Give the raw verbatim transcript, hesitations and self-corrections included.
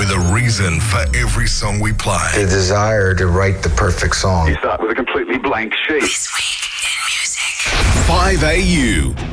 with a reason for every song we play. The desire to write the perfect song. You start with a completely blank sheet. This week in music. five A U.